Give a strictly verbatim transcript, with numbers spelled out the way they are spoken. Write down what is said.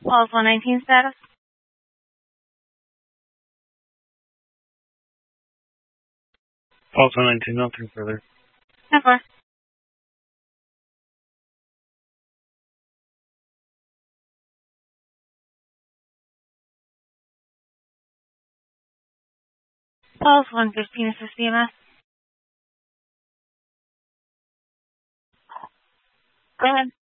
Pulse one nineteen status. Pulse one nineteen, nothing further. Never. Pulse one fifteen, assist E M S. Go ahead.